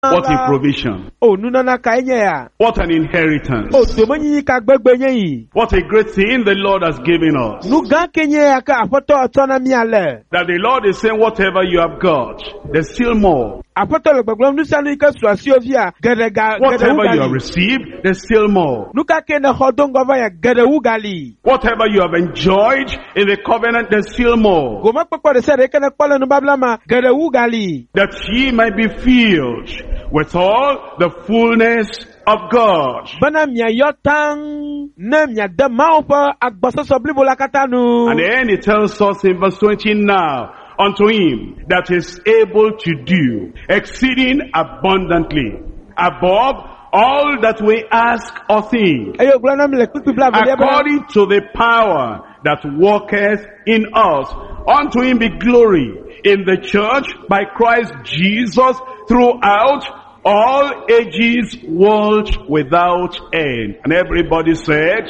What a provision. Oh, nunana kainya. What an inheritance. Oh, domani kagbegbenyi. What a great thing the Lord has given us. Nuga kenya ka apoto autonomy ale. That the Lord is saying, whatever you have got, there's still more. Apoto le gbegbom nusanu ika suasiovia gedega Whatever you have received, there's still more. Nuka kena hodongova ya gedewugali. Whatever you have enjoyed in the covenant, there's still more. Goma kpekpe de sere kena kpole no bablama gedewugali. That ye might be filled with all the fullness of God. Bana mia yotang na mia de maopa agbasoso blibola katanu. And then he tells us in verse 20 now, unto him that is able to do exceeding abundantly above all that we ask or think, according to the power that worketh in us. Unto him be glory in the church by Christ Jesus throughout all ages, world without end. And everybody said,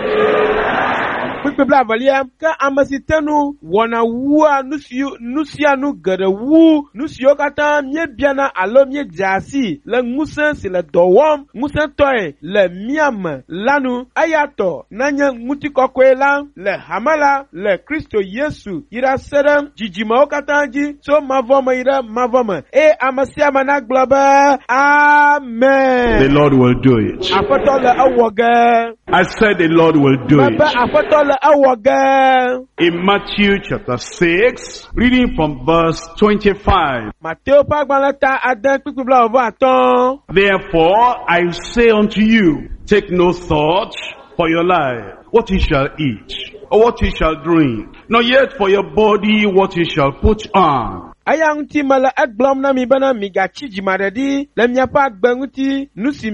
Bla valia ka amasitanu wana wua nusianu gedewu nusio kata mie biana alo mie jasi le ngusen si le dowom ngusen toy le miam lanu ayato nanya nguti kokwe la le hamala le Kristo Yesu ira serem jijima okata ji so mavoma ira mavoma amasia mana globa amen. The Lord will do it. Apoto le awoge. I said the Lord will do it. In Matthew chapter 6, reading from verse 25. Therefore I say unto you, take no thought for your life, what ye shall eat, or what ye shall drink, nor yet for your body what ye shall put on. Ayanti mala agblom na mi bana mi gachi jimaredi le miapa agbenguti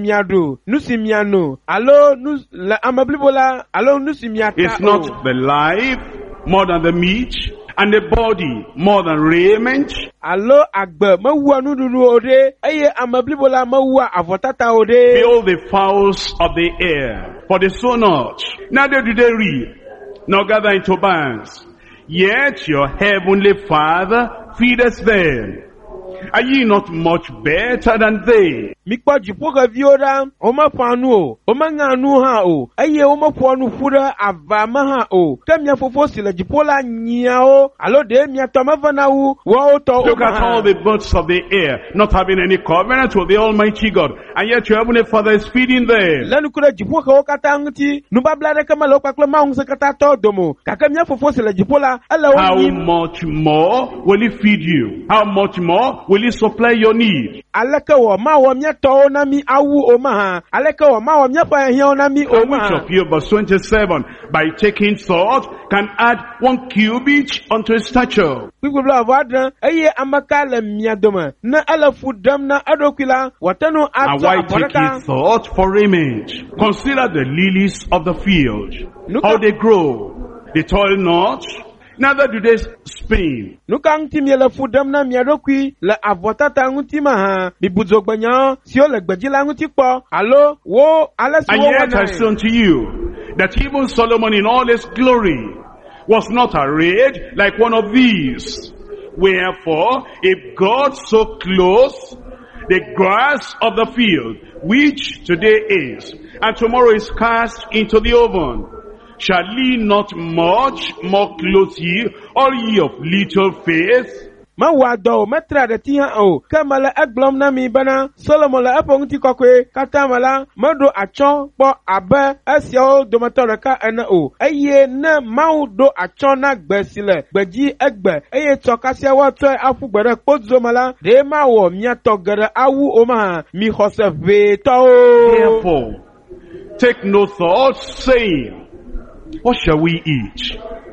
nusimiano alo la amablibola alo nusimiata. It's not the life more than the meat, and the body more than raiment. Alo agbe mawua nudulu ode eye amablibola mawua avotata ode. Behold the fowls of the air, for they sow not, neither do they reap, nor gather into barns, yet your heavenly Father feedeth them. Are ye not much better than they? Mikpa jipoka viora, oma panu, oma nganu ha o, aye oma panu fura avama ha o. Kamya fofo sila jipola nyao, alo de mia tamavana u, wa oto. Look at all the birds of the air, not having any covenant with the Almighty God, and yet your heavenly Father is feeding them. Lanu kura jipoka okata nguti, nubablare kama loka klama unsekata todomo. Kakamya fofo sila jipola, ala how much more will he feed you? How much more will he supply your need? Aleka wa ma wa mia to na mi awu omaha. Aleka wa ma wa mia pa hia na mi omaha. Which of you, verse 27, by taking thought, can add 1 cubit unto his stature? People bla vadra, aye amaka le mia doma. Na ala fudam na adokwila, watano ato. And why take ye thought for raiment? Consider the lilies of the field, how they grow. They toil not, neither do they spin. Nukanti miela fudam na miadokwi le avotata nguti maha bibuzogbanya sio le gbejila nguti po alo wo ala so. And yet I say unto you that even Solomon in all his glory was not arrayed like one of these. Wherefore, if God so clothes the grass of the field, which today is, and tomorrow is cast into the oven, shall he not much more clothe ye, all ye of little faith? Ma wado metra de tia o kamala aglom na mi bana Solomon la aponti kokwe katamala mado achon po abe asio do matoreka ena o eye na maudo achon na gbesile gbeji egbe eye tokasia wato afugbere podzo mala de ma wo miato gere awu o ma mi Joseph be to. Therefore take no thought, saying, what shall we eat?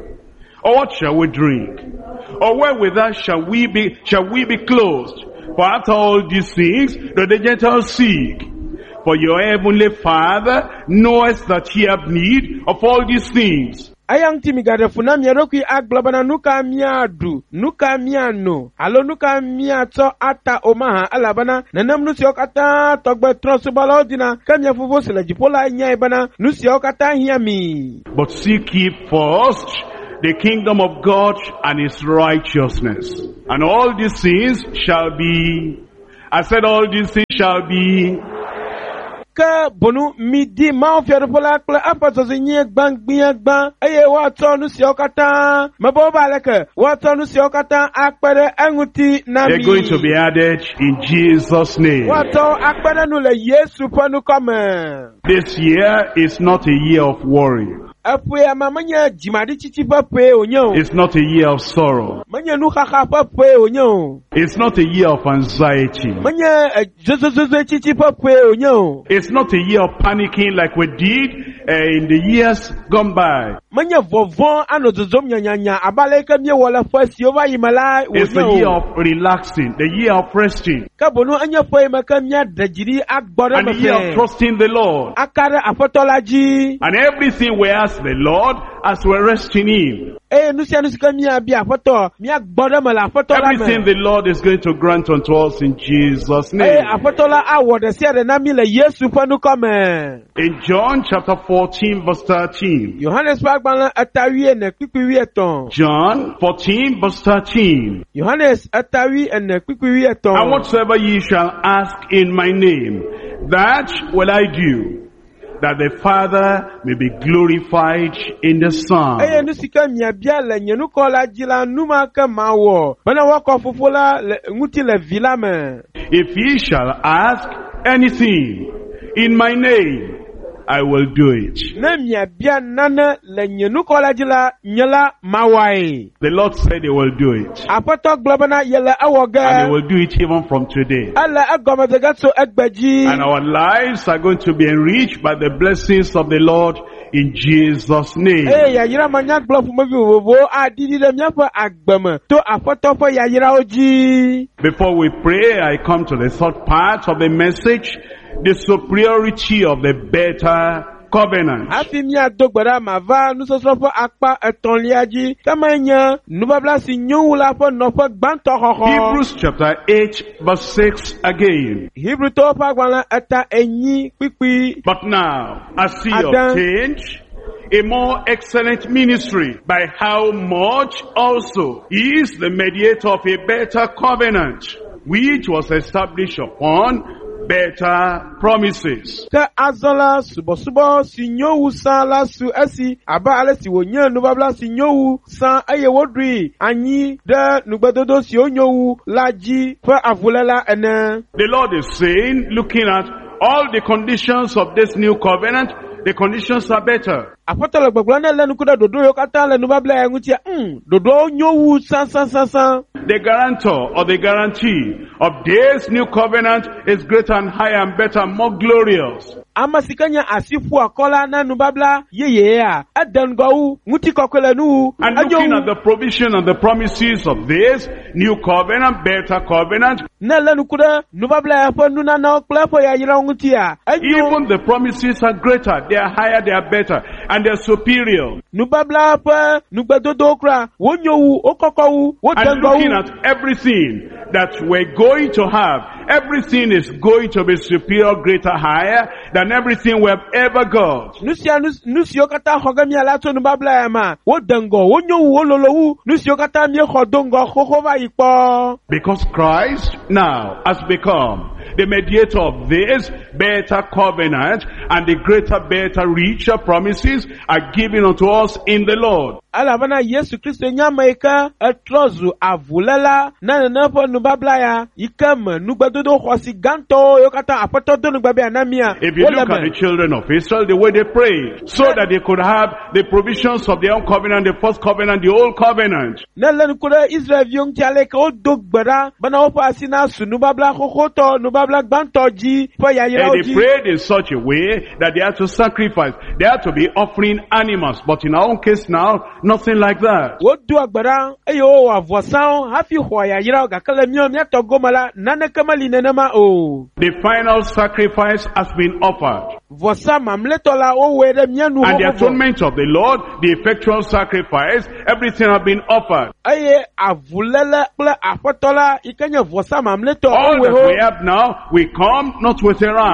Or what shall we drink? Or wherewith shall we be clothed? For after all these things do the Gentiles seek. For your heavenly Father knoweth that ye have need of all these things. Ayang timigada funami aroki aglabana nuka miadu, nuka miano, alo nuka miato ata omaha alabana, nanam nusiok ata togbe trosubalodina, kamya fuvo sila jipola nyaibana, nusiok ata hiami. But seek ye first the kingdom of God and his righteousness, and all these things shall be I said all these things shall be. Ke bonu midi ma fiadu pola kple apazozi nye gbangbiagba eye wato nu sio kata mebo baleke wato nu sio kata akpere enguti na mi. They're going to be added in Jesus' name. Wato akpere nu le Yesu ponu kome. This year is not a year of worry. Apwe amamanya jimadi chichi pape onyo. It's not a year of sorrow. Manya nu kaka pape onyo. It's not a year of anxiety. Manya zozozo chichi pape onyo. It's not a year of panicking like we did in the years gone by. Manya vovon ano zozom nyanya abale kamye wala fasi over imala. It's the year of relaxing, the year of resting, Kabono anya foye makamya dajiri akbora and the year of trusting the Lord. Akara apotolaji. And everything we ask the Lord as we're resting Him. Nusia kamya bi apoto mi akbora mala apotola. Everything the Lord is going to grant unto us in Jesus' name. Apotola awode siade na mi le Yesu panu kome. In John chapter 14 verse 13. Yohanes pagbala atawi ene kpikpiwi eton. John 14 verse 13. Yohanes atawi ene kpikpiwi eton. And whatsoever ye shall ask in my name, that will I do, that the Father may be glorified in the Son. Nusika miabia le nyenu kola jila numa ke mawo. Bana wako fufola nguti le vilame. If ye shall ask anything in my name, I will do it. Ne miabia nane le nyenu kola jila nyela mawai. The Lord said He will do it. Apoto globana yele awoge. And He will do it even from today. Ala agomedegatso egbeji. And our lives are going to be enriched by the blessings of the Lord in Jesus' name. Ya yira manya glofu mavi wowo adidi le miafa agbeme to apoto fo ya yira oji. Before we pray, I come to the third part of the message, the superiority of the better covenant. Afi mi adogbara mava nusosofo akpa etonliaji kamanya nubabla si nyowula fo nofo gbanto hoho. Hebrews chapter 8 verse 6 again. Hebrew to pagwana eta enyi pipi. But now, as he Adam obtained a more excellent ministry, by how much also he is the mediator of a better covenant, which was established upon better promises. Ka azola subo si nyowu san la su esi aba ale si wonye nubabla si nyowu san aye wodri anyi de nugbedodo si onyowu laji fa avulela ene. The Lord is saying, looking at all the conditions of this new covenant, the conditions are better. Apotolo gbogbo na lenu kuda dodo yo kata lenu babla engutia dodo nyowu san. The guarantor or the guarantee of this new covenant is greater and higher and better and more glorious. Amasikanya asifu akola na nubabla yeye ya adango nguti kokwele nu. And looking at the provision and the promises of this new covenant, better covenant, na lenu kuda nubabla ya fo nuna na oklepo ya yira ngutia. Even the promises are greater, they are higher, they are better, and they are superior. Nubabla pa nugbedodo kra wonyowu okokowu And looking at everything that we're going to have, everything is going to be superior, greater, higher than everything we have ever got. Nusio kata hogami alato nubabla ya ma wodango wonyowu wololowu nusio kata mi hodongo hohova ipo. Because Christ now has become the mediator of this better covenant, and the greater, better, richer promises are given unto us in the Lord. Alabana Yesu Kristo nyama ika etrozu avulela na nafo nubabla ya ikam nugbadodo hosi ganto yokata apotodo nugbabe anamia. If you look at the children of Israel, the way they prayed, so that they could have the provisions of their own covenant, the first covenant, the old covenant. Na len kura Israel yung tiale ka odogbara bana opo asina su nubabla hohoto nubabla ganto ji po ya yira And they prayed in such a way that they had to sacrifice. They had to be offering animals. But in our own case now, nothing like that. Wodu agbara eyo wa vosan hafi hoya yira ga kala miyo mi atogomala nana kamali nenema o. The final sacrifice has been offered. Vosa mamletola o were mianu ho. And the atonement of the Lord, the effectual sacrifice, everything has been offered. Aye avulele ple apotola ikanya vosa mamleto All o we that we have now, we come not with a ram.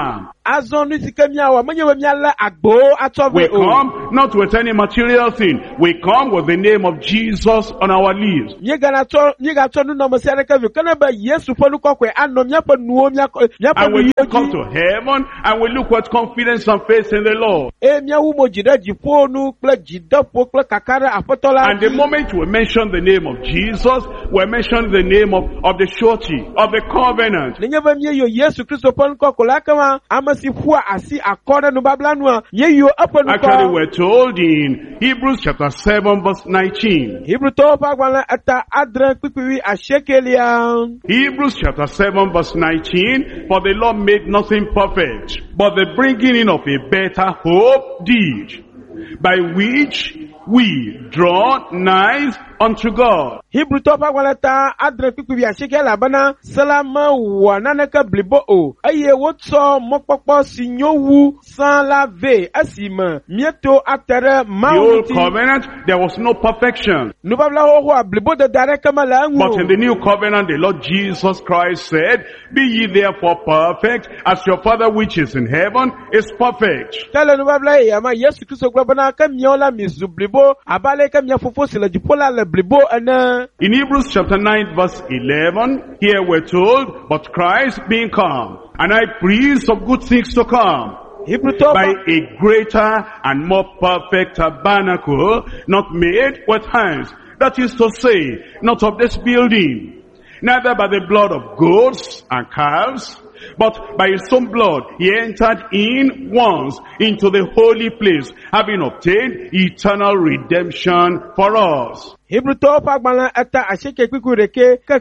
azon nu sike miawa menye we miala agbo atove We o. come not with any material thing. We come with the name of Jesus on our lips. Nye ga to nu no mo se reka vi kana ba Yesu ponu kokwe anom nya pa nuo nya And we pa come to heaven and we look with confidence and faith in the Lord. e mia wu mo jida jipo nu kle jidapo kle kakara apotola. And the moment we mention the name of Jesus, we mention the name of the surety, of the covenant. Nenye ba mie yo Yesu Kristo ponu kokola kama amasi fua asi akora nu babla nu ye yo aponu Actually, ko. we're told in Hebrews chapter 7 verse 19. Hebrew to pa gwana ata adre pipiwi ashekelia. Hebrews chapter 7 verse 19. For the Lord made nothing perfect, but the bringing in of a better hope did, by which we draw nigh unto God. Hebrew to pa gwana ta adre pipiwi ashekela bana salama wananaka blibo o. Aye wotso mokpokpo sinyowu san lave asima mieto atere The old mauti. covenant, there was no perfection. Nubabla ho ho blibo de dare kama la But in the ngu. new covenant, the Lord Jesus Christ said, Be ye therefore perfect, as your Father which is in heaven is perfect. Tele nubabla ya ma Yesu Kristo kwa bana kamiola mizu blibo abale kamia fofo sila jipola le blibo ana. In Hebrews chapter 9 verse 11, here we're told, But Christ being come, and high priest of good things to come, Hebrew to by pa a greater and more perfect tabernacle, not made with hands, that is to say, not of this building, neither by the blood of goats and calves, but by his own blood he entered in once into the holy place, having obtained eternal redemption for us. Hebrew to pa gbala ata asheke kwikureke ka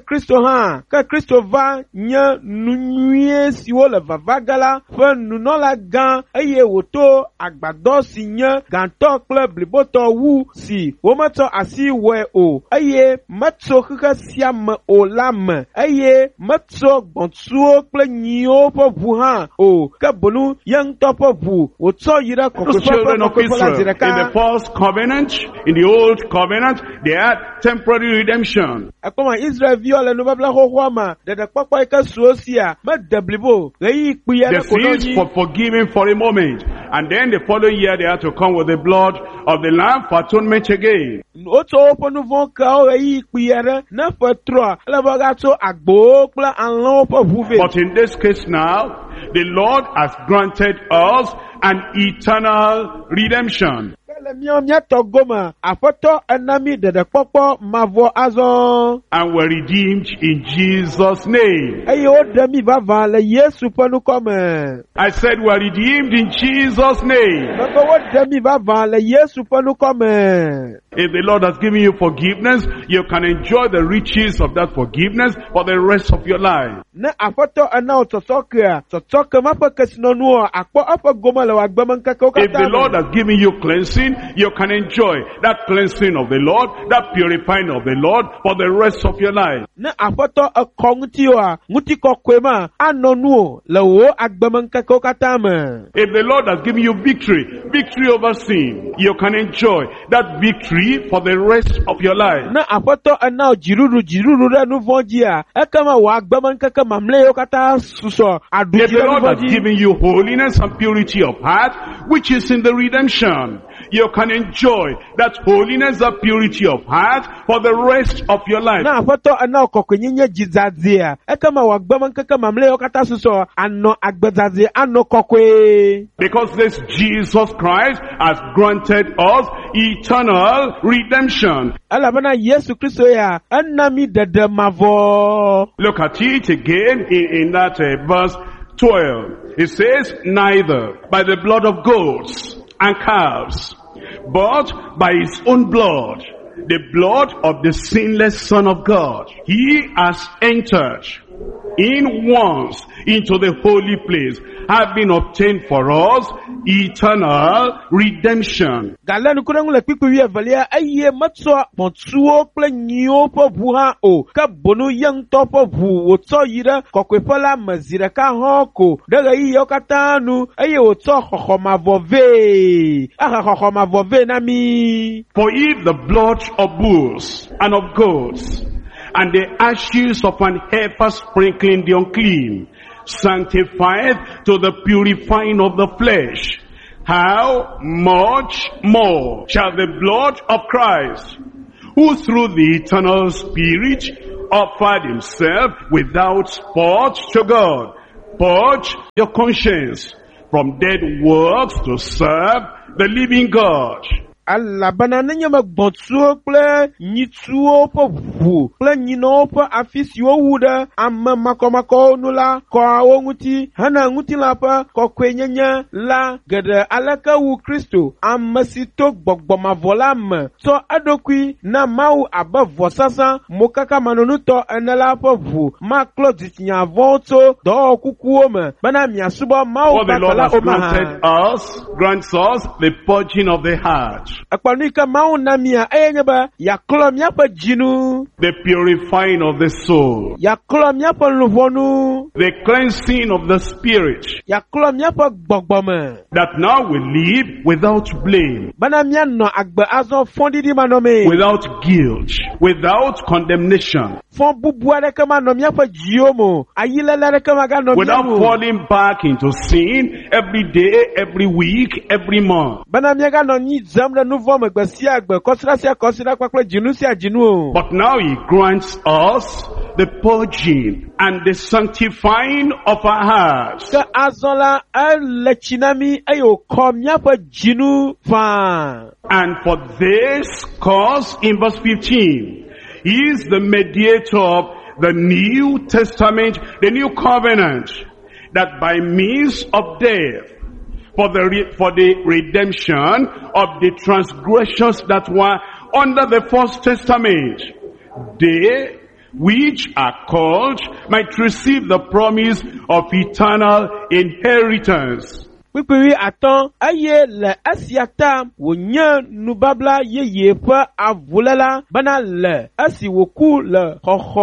Kristo va nya nunye siwo le vavagala fe nunola gan eye woto agbado si nya ganto kle bliboto wu si womato asi we o eye matso kaka siam o lam eye matso gbontuo kle nyio po bu ha o ka bonu yang to po bu woto yira The children of Israel in the first covenant, in the old covenant, they had temporary redemption. Akoma Israel viola no babla ho ma de kpakpa ka suosia ma deblibo reyi kpiya The na sins kodoji for forgiven for a moment, and then the following year they had to come with the blood of the lamb for atonement again. oto oponu von ka o reyi kpiya na fatro la baga to agbo kla anlo po buve. But in this case now, the Lord has granted us an eternal redemption. Kele mio mia to goma afoto enami de kpakpa mavo azon And were redeemed in Jesus' name. eye o demi vava le Yesu ponu come I said we're redeemed in Jesus' name. bako o demi vava le Yesu ponu come. If the Lord has given you forgiveness, you can enjoy the riches of that forgiveness for the rest of your life. Na afoto ana otosoke ma pa kasino nuo akpo apa goma le wagbaman kaka o If the kata. Lord has given you cleansing, you can enjoy that cleansing of the Lord, that purifying of the Lord for the rest of your life. Na afoto akonguti wa nguti kokwema ano nuo le wo agbaman kaka o kata ma. If the Lord has given you victory over sin, you can enjoy that victory for the rest of your life. Na afoto ana jiruru re nu vonji a ekama wa agbaman kaka mamle o kata suso If aduji the Lord has vonji. given you holiness and purity of heart, which is in the redemption, you can enjoy that holiness, that purity of heart for the rest of your life. Na afoto ana kokwenye jizazia ekama wa agbaman kaka mamle o kata suso ano agbazazi ano kokwe. Because this Jesus Christ has granted us eternal redemption. Alabana Yesu Kristo ya anami dede mavo. Look at it again in that verse 12. It says, neither by the blood of goats and calves, but by his own blood, the blood of the sinless Son of God. He has entered in once into the holy place, having obtained for us eternal redemption. Galanu kurang le piku ya valia aye matso pontuo kle nyo po buha o ka bonu yang to po bu o to yira kokwepola mazira ka hoko daga yi yokatanu aye o to khokhoma vove aha khokhoma vove nami. For if the blood of bulls and of goats and the ashes of an heifer sprinkling the unclean sanctifieth to the purifying of the flesh, how much more shall the blood of Christ, who through the eternal Spirit offered himself without spot to God, purge your conscience from dead works to serve the living God. Alabana nenye magbontuo kple nyituo po ʋu kple nyinɔwo ƒe afi siwo wu ɖe ame makɔmakɔwo nu la kɔawo ŋuti hena ŋutilã ƒe kɔkɔenyenye la geɖe aleke wu Kristo, ame si to gbɔgbɔ mavɔ la me tsɔ eɖokui na Mawu abe vɔsasa mokakamanonutɔ ene la ƒe ʋu maklɔ dzitsinya vɔwo tso dɔwɔwɔ kukuwo me bena miasubɔ Mawu What the gbagbe Lord la has o me grants us the purging of the heart, Akpanu ike Mawu na mia eye nye be yaklɔ miaƒe dzinu, the purifying of the soul, yaklɔ miaƒe luʋɔnu, the cleansing of the spirit, yaklɔ miaƒe gbɔgbɔme, that now we live without blame, bena mianɔ agbe azɔ fɔɖiɖi manɔme, without guilt, without condemnation, fɔ bubu aɖeke manɔ miaƒe dziwo mo, ayiléle aɖeke maganɔ without miawo, falling back into sin every day, every week, every month. bena miaganɔ nyi dzem ɖe nu vɔ me gbe sia gbe, kɔsiɖa sia kɔsiɖa kpakple dzinu sia dzinu o. But now he grants us the purging and the sanctifying of our hearts. Ke azɔ la ele tsi na mi eye wòkɔ miaƒe dzinu faa. And for this cause, in verse 15, he is the mediator of the New Testament, the New Covenant, that by means of death, for the redemption of the transgressions that were under the First Testament, they which are called might receive the promise of eternal inheritance. Kpikpiri atɔn eye le esia ta wònye nubabla yeye ƒe avuléla bena le esi wòku le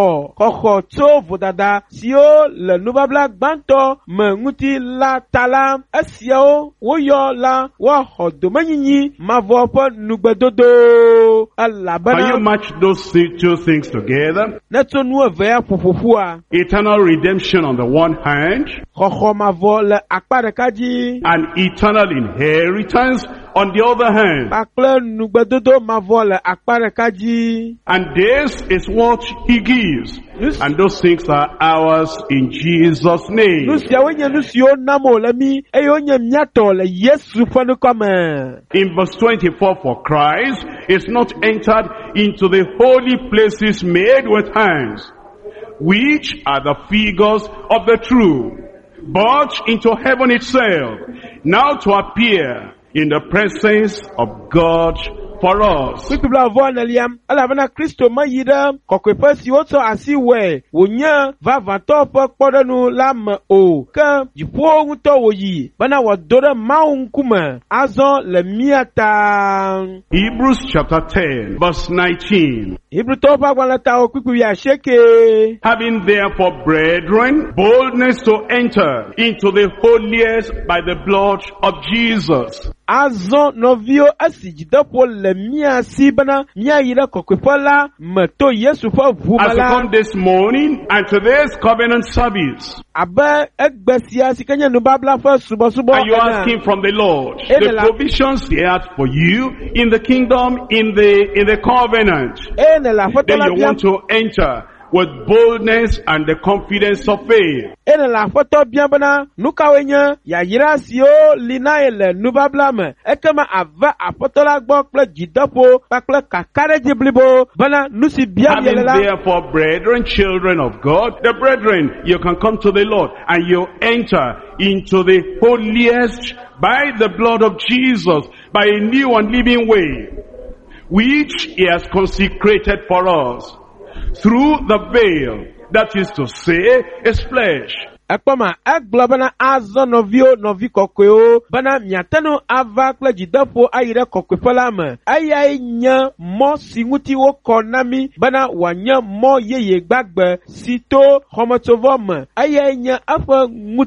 xɔxɔ tso vodada siwo le nubabla gbãtɔ me ŋuti la ta la, esiawo woyɔ la woaxɔ domenyinyi mavɔ ƒe nugbedodo elabena. Can you match those two things together? Ne tso nu eve ya ƒoƒoƒua, Eternal redemption on the one hand, xɔxɔ mavɔ le akpa ɖeka dzi. and eternal inheritance on the other hand. Kpakple nugbedodo mavɔ le akpa ɖeka dzi. And this is what he gives. And those things are ours in Jesus' Nu name. siawo nye nu siwo nam wòle mi eye wonye miatɔ le Yesu ƒe nukɔ me. In verse 24, for Christ is not entered into the holy places made with hands, which are the figures of the true, but into heaven itself, now to appear in the presence of God for us. Kpikpibla vɔ neliam elabena Kristo meyi ɖe kɔkɔeƒe si wotsɔ asi wɔe wònye vavãtɔ ƒe kpɔɖenu la me o, ke dziƒowo ŋutɔ wòyi bena wòado ɖe Mawu ŋkume azɔ le mia ta. Hebrews chapter 10, verse 19. Hibrutɔwo ƒe agbalẽ ta wo kpikpibi asieke. Having therefore, brethren, boldness to enter into the holiest by the blood of Jesus. Azɔ nɔviwo esi dzideƒo le mia si bena miayi ɖe kɔkɔeƒe la me to Yesu ƒe ʋu As me we la. come this morning and today's covenant service, Abe egbe sia si ke nye nubabla ƒe subɔsubɔ and you're ene. asking from the Lord Amen. the provisions He has for you in the kingdom, in the covenant, Eye ne le aƒetɔ then la you want biam. to enter with boldness and the confidence of faith. Eye ne le aƒetɔ biam bena nu kawoe nye yayra siwo li na ye le nubabla me. Ekema ava aƒetɔ la gbɔ kple dzideƒo kpakple kakaɖedzi blibo bena nu si biam ye Having le la. therefore, brethren, children of God, the brethren, you can come to the Lord and you enter into the holiest by the blood of Jesus, by a new and living way, which He has consecrated for us through the veil, that is to say, His flesh. Ekpɔma egblɔ bena azɔ nɔviwo nɔvi kɔkɔewo bena miate ava kple dzideƒo ayi ɖe kɔkɔeƒe la me. Eyae nye mɔ si ŋuti wokɔ na mi bena wòanye mɔ yeye gbagbe si to xɔmetsovɔ me. Eyae nye eƒe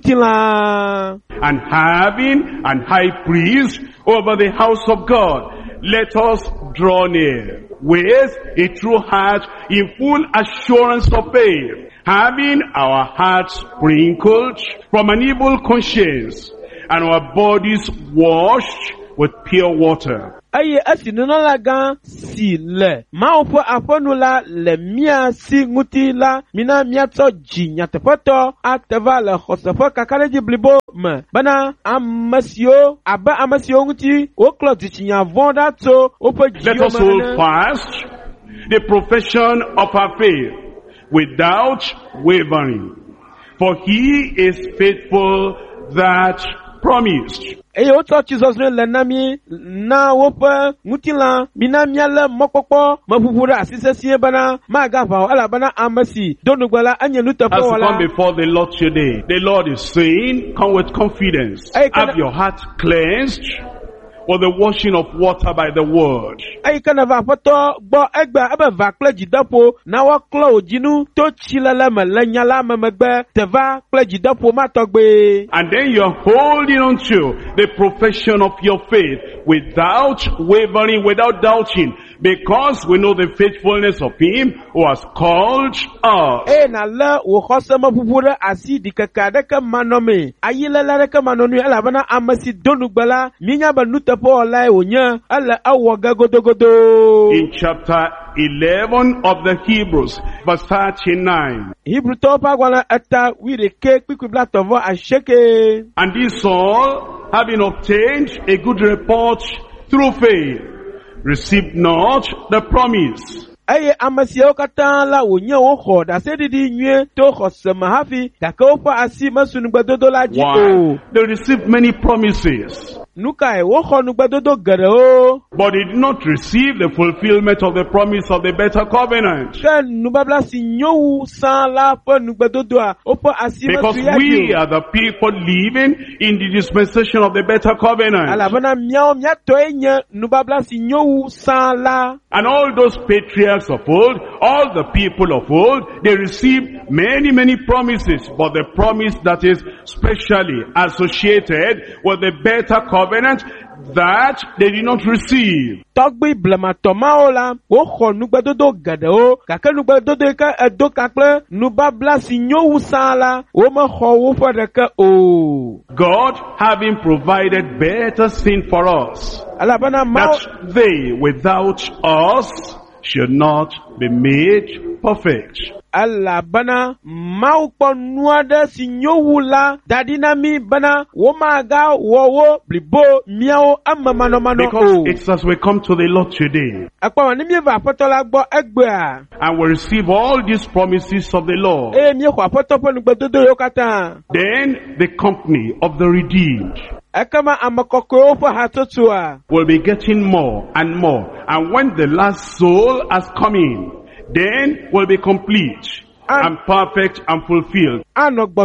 ŋutilã. And having an high priest over the house of God, let us draw near with a true heart in full assurance of faith, having our hearts sprinkled from an evil conscience and our bodies washed with pure water. Aye asi nunala gan si le maopo aponula le mia si nguti la mina miato jinya tepoto ateva le khosofo kakaleji blibo me bana amasio aba amasio nguti oklo jinya vonda to opo Let us hold fast the profession of our faith without wavering, for he is faithful that promised. Eye oto Jesus le nami na wopa ngutila mina miala mokpokpo mafufura asisesie bana magava ala bana amasi donugbala anyenu tepo As you wala. come before the Lord today, the Lord is saying, come with confidence. Have your heart cleansed with the washing of water by the word. Ayi kana va foto gbo egba aba va kleji dapo na wa klo ojinu to chilala malanyala mamegbe te va kleji dapo matogbe. And then you're holding on to the profession of your faith without wavering, without doubting, because we know the faithfulness of him who has called us. E na le wo khose mafufura asi dikaka deka manome ayi lele deka manonu ala bana amasi donugbala minya ba nutepo olai onya ala awoga godogodo. In chapter 11 of the Hebrews, verse 39. Hebrew topa gwana ata wire ke kwikwibla tovo asheke. And this all, having obtained a good report through faith, received not the promise. Aye amasio kata la wonya wo kho da se didi nwe to kho sama hafi da ka ofa asi masunu gbadodo la ji o. They received many promises, Nuka e wo kho nu gbadodo gere o. but they did not receive the fulfillment of the promise of the better covenant. Ke nu babla si nyowu san la po nu gbadodo a ofa asi Because masu ya we ji. are the people living in the dispensation of the better covenant. Ala bana miao mia to enye nu babla si nyowu san la. And all those patriarchs of old, all the people of old, they received many promises, but the promise that is specially associated with the better covenant, that they did not receive. Togbi blema tomaola wo kho nu gbadodo gede o kaka nu gbadodo ka edo kakle nu babla si nyowu san la wo ma kho wo fo de ka o. God having provided better thing for us, Ala bana ma that they without us should not be made perfect. ala bana mau ponuada sinyowu la dadina mi bana wo maga wo blibo miao amamano mano Because o. it's as we come to the Lord today, Akwa wani mi va potola gbo egbe a. and we receive all these promises of the Lord, E mi kwa poto ponu gbedodo yo kata. then the company of the redeemed Ekama amakoko ofa hatotua. will be getting more and more. And when the last soul has come in, then will be complete and perfect and fulfilled. Anogbo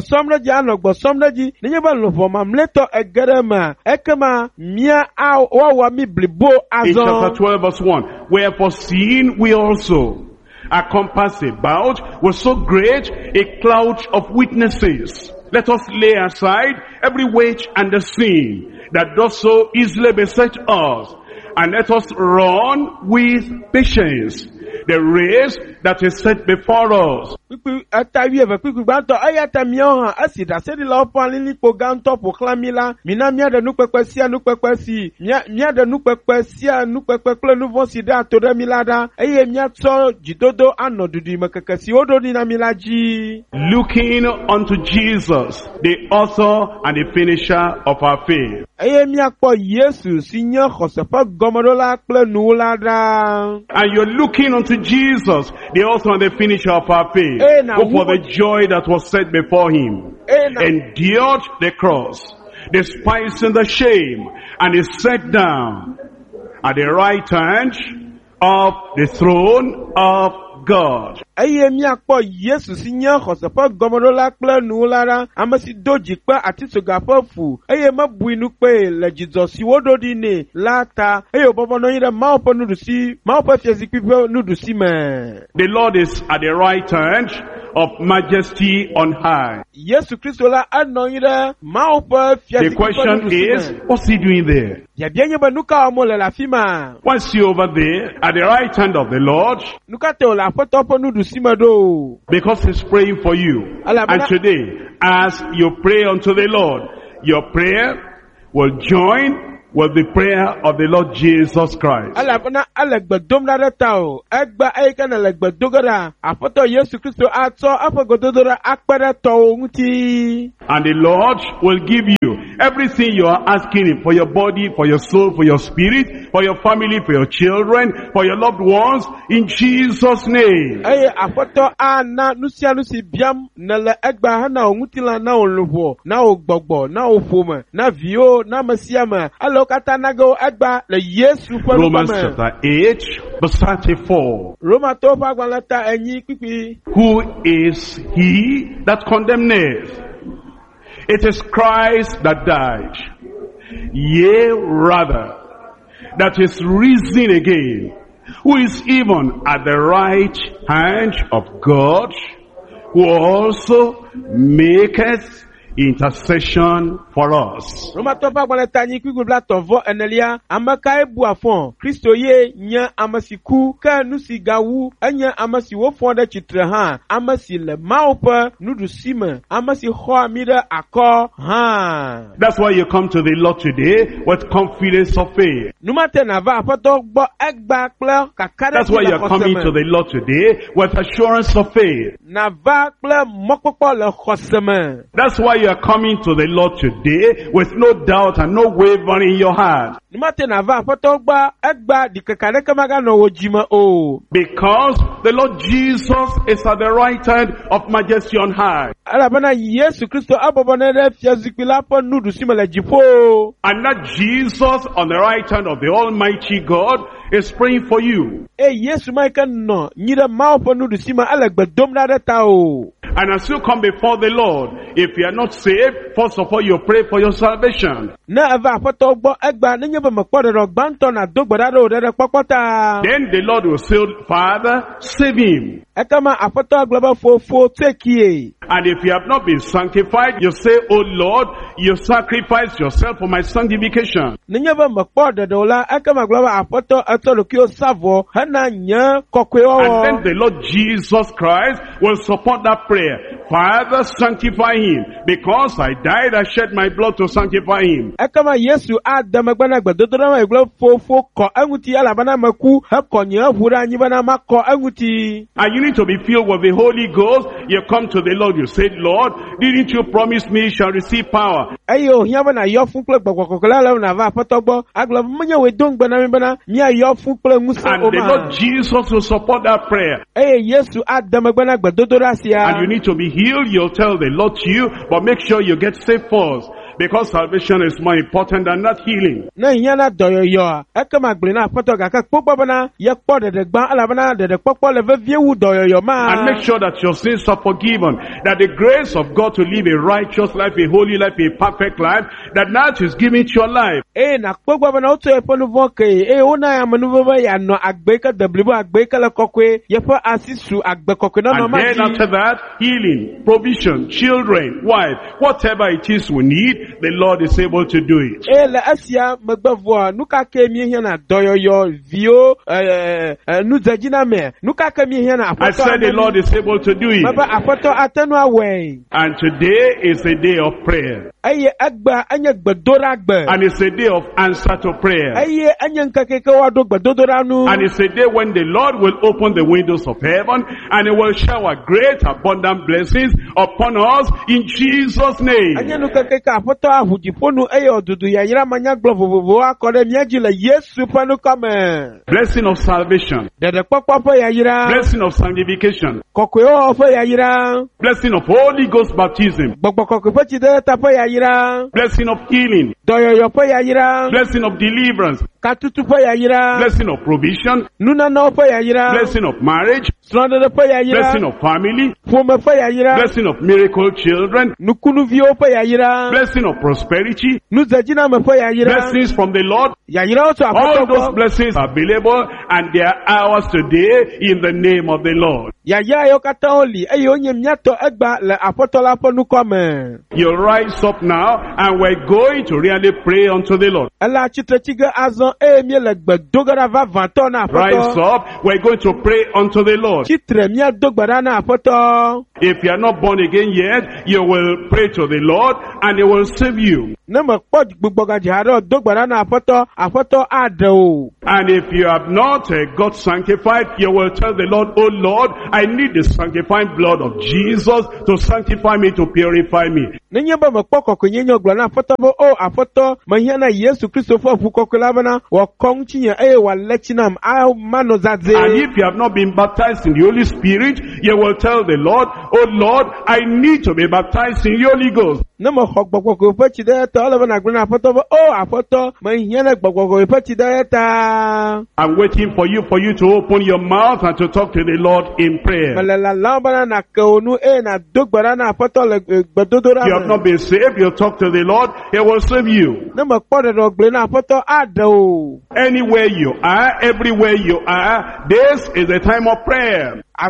somreji ninye ba lofo mamleto egerema ekama mia a wa mi blibo In chapter azon. 12 verse 1, wherefore seeing we also are compassed about with so great a cloud of witnesses, let us lay aside every weight and the sin that does so easily beset us, and let us run with patience the race that is set before us. Pipi atawi eve pipi banto ayata mion asida sedi la opan lili po ganto po klamila mina mia de nukpekpe si mia de nukpekpe kle nouveau sida to de milada eye mia to jidodo anodudi makeke si odo ni na milaji. Looking unto Jesus, the author and the finisher of our faith. Eye mia po Yesu sinyo khosefa gomodola kle nuulada. And you're looking unto Jesus, the author and the finisher of our faith, who for the joy that was set before him, endured the cross, despising the shame, and is set down at the right hand of the throne of God. Eye mi akpo Yesu sinyo khosefa gomodola kle nuulada amasi doji pe ati sogafa fu eye mabuinu pe le Jesus wodo di ne lata eye bobo no yire ma fiezi pipe nudusi me. The Lord is at the right hand of majesty on high. Yesu Kristo la anoyire maupe The question is, what's he doing there? Ya bienye ba nuka omo le la fima. What's he over there at the right hand of the Lord? Nuka te o la foto po nu du sima do. Because he's praying for you. And today, as you pray unto the Lord, your prayer will join with the prayer of the Lord Jesus Christ. Ala bana ala gbadom na retao. Egba eka na le gbadogara. Afoto Yesu Kristo ato apogododora akpere to nti. And the Lord will give you everything you are asking him for your body, for your soul, for your spirit, for your family, for your children, for your loved ones, in Jesus' name. Aye afoto ana nusia nusi biam na le egba hana ongutila na oluvo na ogbogbo na ofoma na vio na masiama Romans chapter 8 verse 34. Who is he that condemneth? It is Christ that died, yea rather, that is risen again, who is even at the right hand of God, who also maketh intercession for us. Roma topa gbaleta kwi gbla tovo enelia amaka ebu afon Kristo ye nya amasiku ka nusi gawu anya amasi wo fon de chitre ha amasi le maupa nudu sima amasi ho amida akọ ha. That's why you come to the Lord today with confidence of faith. Numate na va apoto gbo egba kle kakare. That's why you're coming to the Lord today with assurance of faith. Na va kle mokpopo le khoseme. That's why you are coming to the Lord today with no doubt and no wavering in your heart. Because the Lord Jesus is at the right hand of majesty on high. And that Jesus on the right hand of the Almighty God is praying for you. And as you come before the Lord, if you are not saved, first of all you pray for your salvation. Then the Lord will say, Father, save him. And if you have not been sanctified, you say, Oh Lord, you sacrificed yourself for my sanctification. And then the Lord Jesus Christ will support that prayer. Father, sanctify him, because I died, I shed my blood to sanctify him. And you need to be filled with the Holy Ghost. You come to the Lord, you say, Lord, didn't you promise me you shall receive power? And the Lord Jesus will support that prayer. And you need to be healed, you'll tell the Lord to you, but make sure you get saved first. Because salvation is more important than that healing. And make sure that your sins are forgiven. That the grace of God to live a righteous life, a holy life, a perfect life, that now is given to your life. And then after that, healing, provision, children, wife, whatever it is we need, the Lord is able to do it. I said the Lord is able to do it. And today is a day of prayer. And it's a day of answer to prayer. And it's a day when the Lord will open the windows of heaven and He will shower great abundant blessings upon us in Jesus' name. Blessing of salvation. Blessing of sanctification. Blessing of Holy Ghost baptism. Blessing of healing. Blessing of deliverance. Blessing of provision. Blessing of marriage. Blessing of family. Blessing of miracle children. Blessing of prosperity. Blessings from the Lord. All those blessings are available and they are ours today in the name of the Lord. Yaya yo kata oli eyo nye miato egba le apostola ponu kome. You rise up now and we're going to really pray unto the Lord. Ela chitrechiga azon mie le gbedogara va vanto na apoto. Rise up, we're going to pray unto the Lord. Chitre mia dogbara na apoto. If you are not born again yet, you will pray to the Lord and He will save you. Nema pod gbogboga jiharo dogbara na apoto ado. And if you have not got sanctified, you will tell the Lord, oh Lord, I need the sanctifying blood of Jesus to sanctify me, to purify me. Ninyeba mkpoko kunyenyo glana apoto bo apoto mahiana Yesu Kristo fo fukokulabana wa kongchinya wa lechinam mano zadze. And if you have not been baptized in the Holy Spirit, you will tell the Lord, oh Lord, I need to be baptized in the Holy Ghost. Nama gbogbo pechi deta olabana glana apoto bo apoto mahiana gbogbo pechi deta. I'm waiting for you to open your mouth and to talk to the Lord in prayer. If you have not been saved, you talk to the Lord, He will save you. Anywhere you are, everywhere you are, this is a time of prayer. And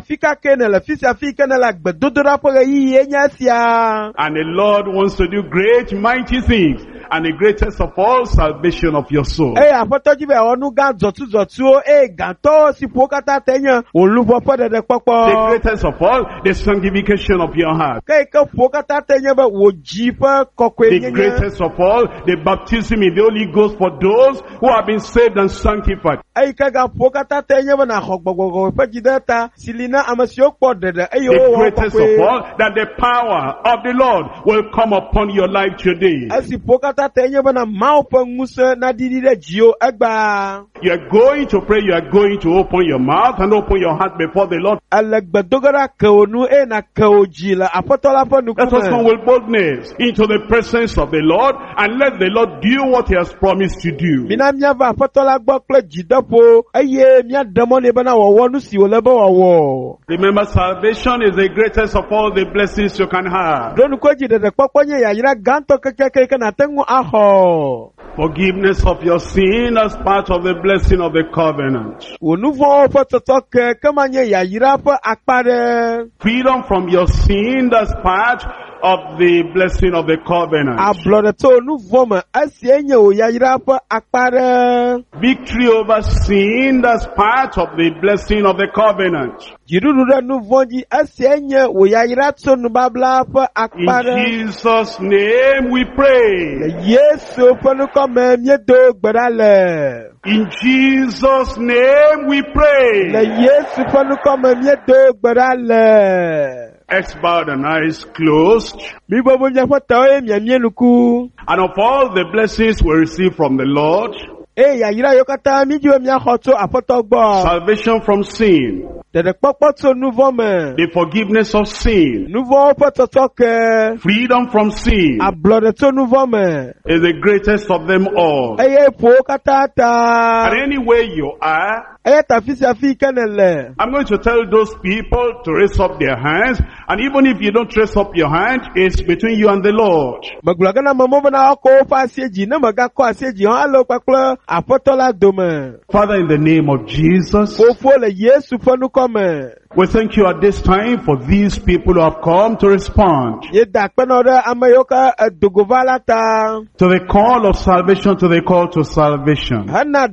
the Lord wants to do great, mighty things. And the greatest of all, salvation of your soul. The greatest of all, the sanctification of your heart. The greatest of all, the baptism in the Holy Ghost for those who have been saved and sanctified. The greatest of all, that the power of the Lord will come upon your life today. You are going to pray, you are going to open your mouth and open your heart before the Lord. Let us come with boldness into the presence of the Lord and let the Lord do what He has promised to do. Remember, salvation is the greatest of all the blessings you can have. Forgiveness of your sin as part of the blessing of the covenant. Freedom from your sin as part of the blessing of the covenant. Victory over sin as part of the blessing of the covenant. In Jesus' name we pray. In Jesus' name we pray. Heads bowed and eyes closed. And of all the blessings we receive from the Lord, salvation from sin, the forgiveness of sin, freedom from sin is the greatest of them all. And anywhere you are, I'm going to tell those people to raise up their hands, and even if you don't raise up your hand, it's between you and the Lord. Father, in the name of Jesus, we thank you at this time for these people who have come to respond to the call of salvation, to the call to salvation.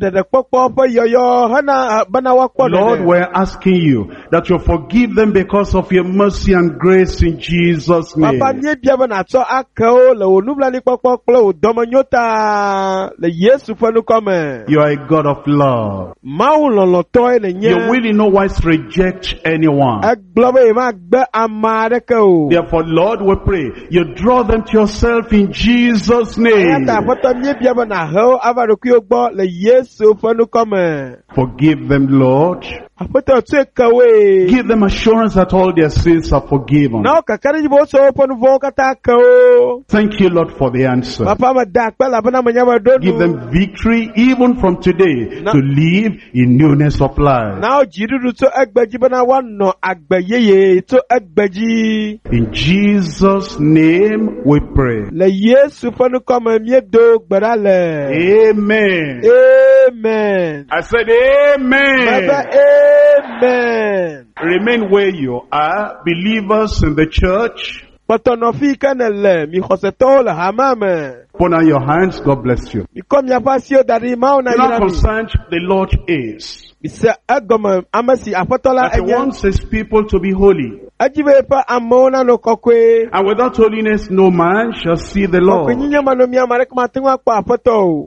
Lord, we're asking you that you forgive them because of your mercy and grace in Jesus' name. You are a God of love. You will in no wise reject anyone. Therefore, Lord, we pray you draw them to yourself in Jesus' name. Forgive them, Lord. Give them assurance that all their sins are forgiven. Thank you, Lord, for the answer. Give them victory even from today to live in newness of life. In Jesus' name we pray. Amen. Amen. I said amen. Amen. Remain where you are, believers in the church. Patonofi kanele mi khosetol hamame. Put on your hands, God bless you. Mi kom ya pasio dari mauna You're not yirami. concerned, the Lord is. Bisa agoma amasi apotola That He enya. wants His people to be holy. Ajibe pa amona no kokwe. And without holiness, no man shall see the Lord. Kokwe mano mi amarek matingwa kwa apoto.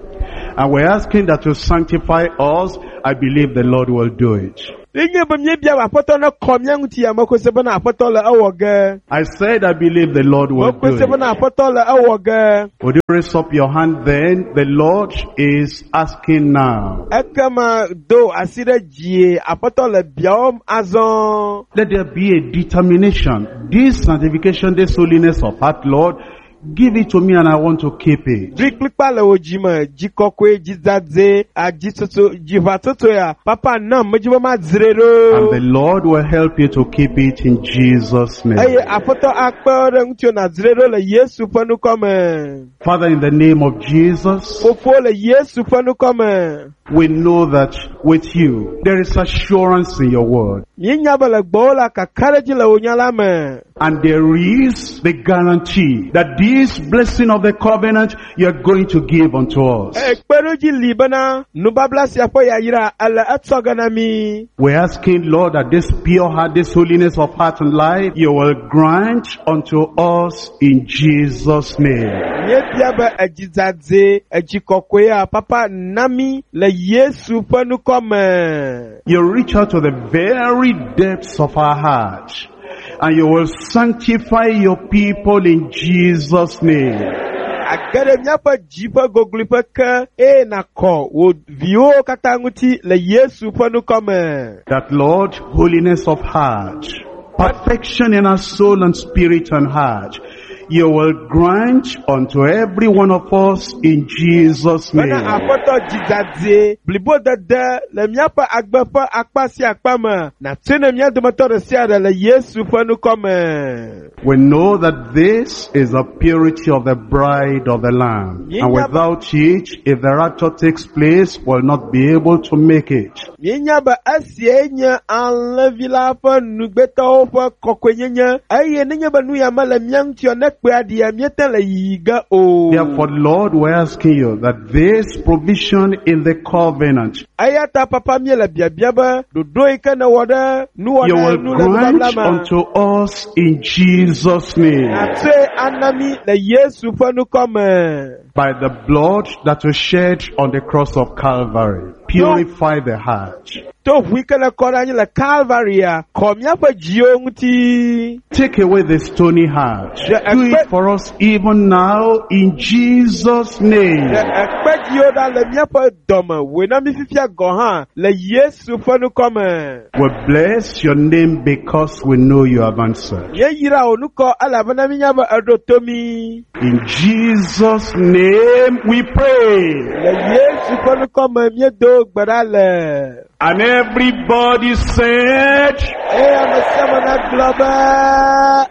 And we're asking that you sanctify us. I believe the Lord will do it. Linye bamye bia apoto no komya nguti ya mako sebana apotola awoge. I said I believe the Lord will Mako do sebana it. apotola awoge. Would you raise up your hand then? The Lord is asking now. Ekama do asire jie apotola biom azon. Let there be a determination. This sanctification, this holiness of heart, Lord, give it to me and I want to keep it. Driklikpa le ojima jikokwe jizadze ajitoto jivatoto ya papa nam majiba ma And zrero. the Lord will help you to keep it in Jesus' Eye name. apoto akpere ngutio na zrero le Yesu panu kome. Father, in the name of Jesus, Fofo le Yesu panu kome. we know that with you, there is assurance in your word. Yinyaba le gbola kakareji le onyala me. And there is the guarantee that this blessing of the covenant you are going to give unto us. Ekperoji libana nubabla siapo ya yira ala atsogana mi. We're asking, Lord, that this pure heart, this holiness of heart and life, you will grant unto us in Jesus' name. Yebiaba ajizadze ajikokwe ya papa nami le Yesu panu kome. You reach out to the very depths of our heart and you will sanctify your people in Jesus' name. Agere miapa jipa goglipa ka na ko wo vio katanguti le Yesu panu kome. That, Lord, holiness of heart, perfection in our soul and spirit and heart, you will grant unto every one of us in Jesus' name. Bana apoto jizadze blibo dada le miapa agbapa akpasi akpama na tsene mia domato siada le Yesu panu kome. We know that this is the purity of the bride of the Lamb. And without it, if the rapture takes place, we'll not be able to make it. Yinyaba asienya anlevila pa nugbeto pa kokwenyenya aye ninyaba nuya mala miangtio nekwe adia mieta le yiga o. Therefore, Lord, we're asking you that this provision in the covenant, Ayata papa miela biabiaba dodo ikana wada you nuwa will nula grant nubablama. unto us in Jesus' name. Atse anami le Yesu panu kome. By the blood that was shed on the cross of Calvary, purify the heart. To wikana korani le Calvaria komya pa jiongti. Take away the stony heart. Yeah, Do it for us even now in Jesus' name. Ekpe jioda le miapa doma wena mififia gohan le Yesu panu kome. We bless your name because we know you have answered. Ye yira onuko alabana minyaba adotomi. In Jesus' name we pray. Le Yesu panu kome miedo gbadale. And everybody said, Amasamana globa.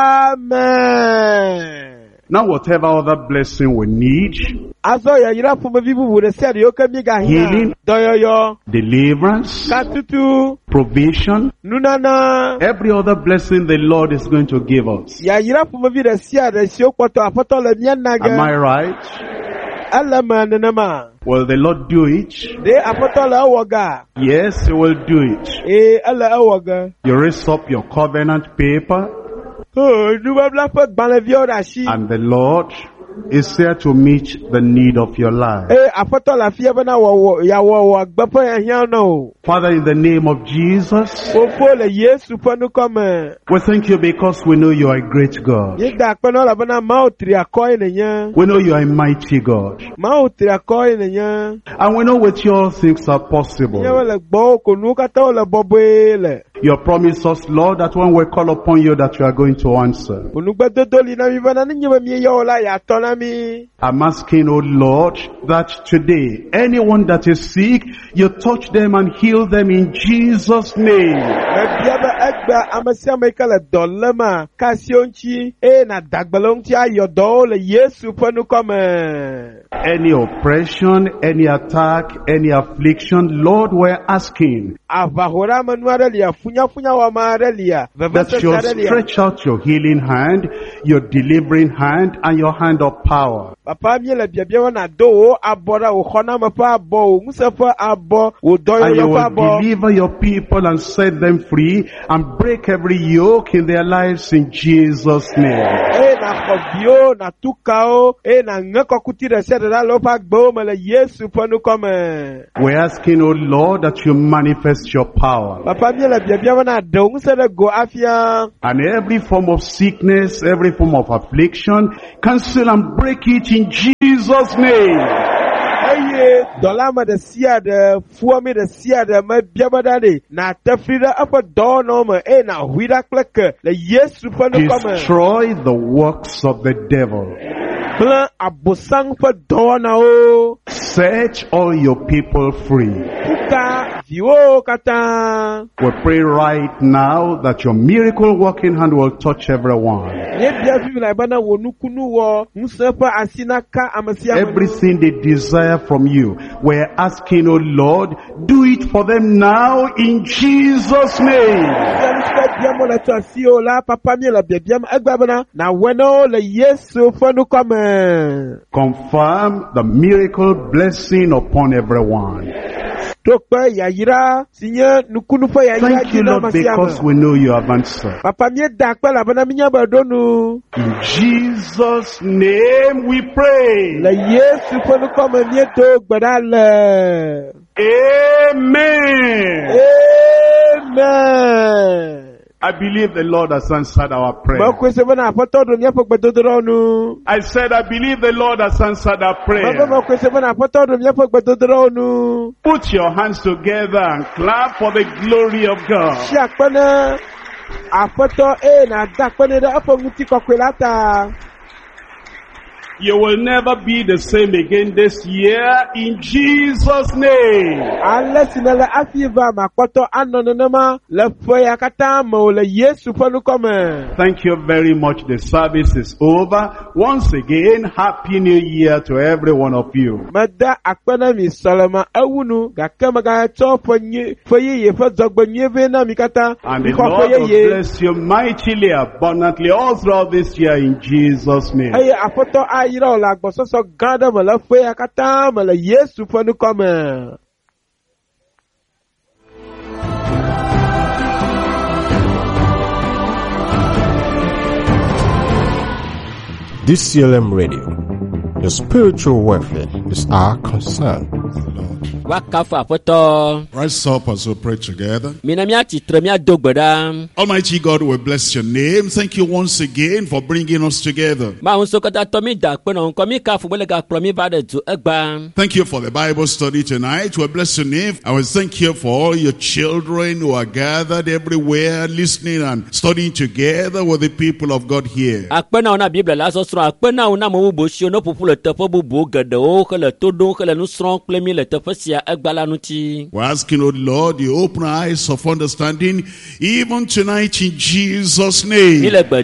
Amen. now whatever other blessing we need, Azo ya yira fuma vibu wure seri yoke miga hina. Healing. Doyoyo. deliverance, Katutu. provision, Nunana. every other blessing the Lord is going to give us. Ya yira fuma vire siya de siyo kwato apoto le mianaga. Am I right? Alama nanama. Will the Lord do it? De apoto le awaga. Yes, He will do it. Ala awaga. You raise up your covenant paper, Oh, nubabla pa gbanevio rashi. and the Lord is there to meet the need of your life. Apoto la fiya bana ya agbapo ya hiano. Father, in the name of Jesus, Ofo le Yesu panu kome. we thank you because we know you are a great God. Yida akpano la bana mautri akoi nenya. We know you are a mighty God. Mautri akoi nenya. And we know with you all things are possible. Nyewe le gbo konuka ta le bobele. You have promised us, Lord, that when we call upon you that you are going to answer. Onugba dodoli na mi bana ninyewe mi yola ya tonami. I'm asking, oh Lord, that today, anyone that is sick, you touch them and heal them in Jesus' name. Biaba agba amasiama ikala dolema kasionchi na dagbalonchi ayodo le Yesu panu kome. Any oppression, any attack, any affliction, Lord, we're asking, avahora manuarelia funya wa marelia That you'll stretch out your healing hand, your delivering hand, and your hand of power. Papa miele bia wana do abora o khona mapa abo musafa abo o doyo And you mapa will abo. deliver your people and set them free and break every yoke in their lives in Jesus' name. Na khobio na tukao na ngako kutira sedra lopa gbo mele Yesu ponu come. We're asking, oh Lord, that you manifest your power. Papa miele bia wana do musere go afia. And every form of sickness, every form of affliction, cancel and break it in Jesus' name. Dolama de sia de fuami de sia de me biabadade na tafrida apa dono me na huida klek le Yesu panu come. Destroy the works of the devil. Plan abosang pa dona o. Set all your people free. Puka viwo kata. We pray right now that your miracle working hand will touch everyone. Everything they desire from you, we're asking, oh Lord, do it for them now in Jesus' name. Confirm the miracle blessing upon everyone. Thank you, Lord, because we know you have answered. In Jesus' name we pray. Amen. Amen. I believe the Lord has answered our prayer. I said, I believe the Lord has answered our prayer. Put your hands together and clap for the glory of God. You will never be the same again this year in Jesus' name. Thank you very much. The service is over. Once again, Happy New Year to every one of you. And the Lord will bless you mightily, abundantly all throughout this year in Jesus' name. DCLM Radio. Your spiritual welfare is our concern. Rise up as we pray together. Almighty God, we bless your name. Thank you once again for bringing us together. Thank you for the Bible study tonight. We bless your name. I will thank you for all your children who are gathered everywhere, listening and studying together with the people of God here. We're asking, oh Lord, you open eyes of understanding even tonight in Jesus' name. We pray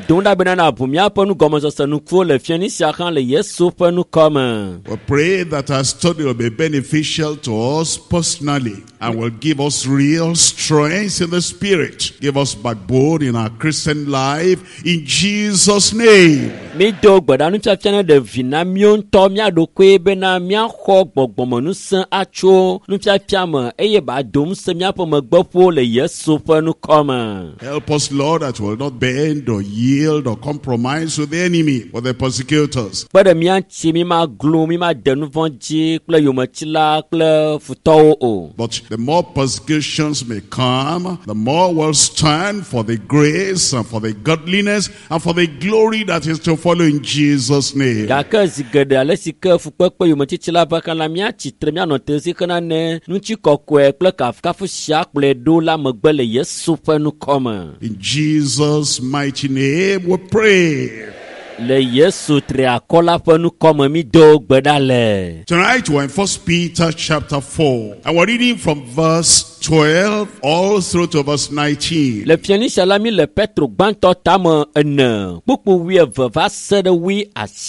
that our study will be beneficial to us personally and will give us real strength in the spirit. Give us backbone in our Christian life in Jesus' name. Help us, Lord, that we will not bend or yield or compromise with the enemy or the persecutors. But the more persecutions may come, the more we'll stand for the grace and for the godliness and for the glory that is to follow in Jesus' name. In Jesus' mighty name we pray. Le Yesu tre akola penu kome mi do gbedale. Tonight we're in 1 Peter chapter 4. And we're reading from verse 12 all through to verse 19. Le pianiste alami le Petro gbanto tamo ene. Pupu wi va sede wi